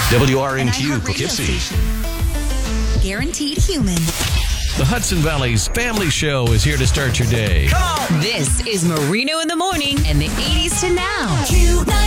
WRNQ Poughkeepsie. Guaranteed human. The Hudson Valley's Family Show is here to start your day. This is Marino in the Morning and the 80s to now.